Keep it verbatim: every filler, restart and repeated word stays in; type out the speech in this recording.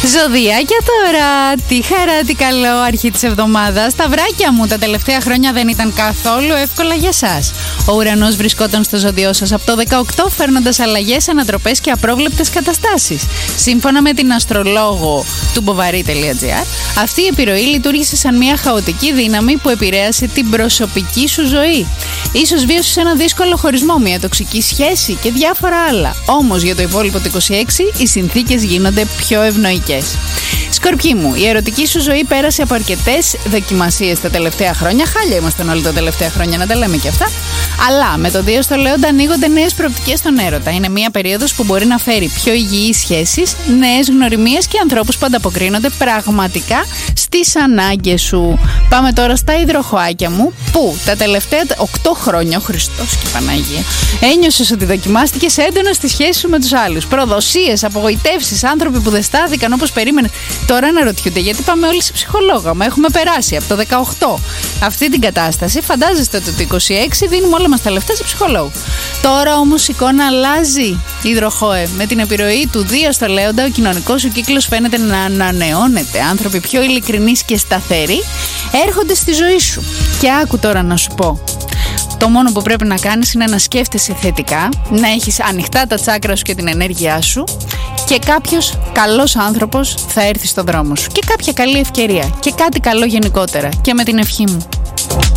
Ζωδιάκια τώρα, τι χαρά, τι καλό αρχή της εβδομάδας. Τα βράκια μου τα τελευταία χρόνια δεν ήταν καθόλου εύκολα για σας. Ο ουρανός βρισκόταν στο ζώδιό σας από το δεκαοκτώ, φέρνοντας αλλαγές, ανατροπές και απρόβλεπτες καταστάσεις. Σύμφωνα με την αστρολόγο του μποβαρί τελεία τζι άρ, αυτή η επιρροή λειτουργήσε σαν μια χαοτική δύναμη που επηρέασε την προσωπική σου ζωή. Ίσως βίωσες ένα δύσκολο χωρισμό, μια τοξική σχέση και διάφορα άλλα. Όμως για το υπόλοιπο το είκοσι έξι οι συνθήκες γίνονται πιο ευνοϊκές. Σκορπιοί μου, η ερωτική σου ζωή πέρασε από αρκετές δοκιμασίες τα τελευταία χρόνια. Χάλια ήμασταν όλοι τα τελευταία χρόνια, να τα λέμε και αυτά. Αλλά με το δύο στο Λέοντα ανοίγονται νέες προοπτικές στον έρωτα. Είναι μια περίοδος που μπορεί να φέρει πιο υγιείς σχέσεις, νέες γνωριμίες και ανθρώπους που ανταποκρίνονται πραγματικά στις ανάγκες σου. Πάμε τώρα στα υδροχοάκια μου, που τα τελευταία οκτώ χρόνια, ο Χριστός και η Παναγία, ένιωσες ότι δοκιμάστηκες έντονα στη σχέση σου με τους άλλους. Προδοσίες, απογοητεύσεις, άνθρωποι που δεν στάθηκαν όπως περίμενες. Τώρα αναρωτιούνται γιατί πάμε όλοι σε ψυχολόγο. Μα έχουμε περάσει από το δεκαοκτώ αυτή την κατάσταση. Φαντάζεστε ότι το είκοσι έξι δίνουμε όλα μας τα λεφτά σε ψυχολόγο. Τώρα όμως η εικόνα αλλάζει. Υδροχόε, με την επιρροή του δύο στο Λέοντα, ο κοινωνικός σου κύκλος φαίνεται να ανανεώνεται. Άνθρωποι πιο ειλικρινείς και σταθεροί έρχονται στη ζωή σου. Και άκου τώρα να σου πω. Το μόνο που πρέπει να κάνεις είναι να σκέφτεσαι θετικά, να έχεις ανοιχτά τα τσάκρα σου και την ενέργειά σου και κάποιος καλός άνθρωπος θα έρθει στον δρόμο σου και κάποια καλή ευκαιρία και κάτι καλό γενικότερα και με την ευχή μου.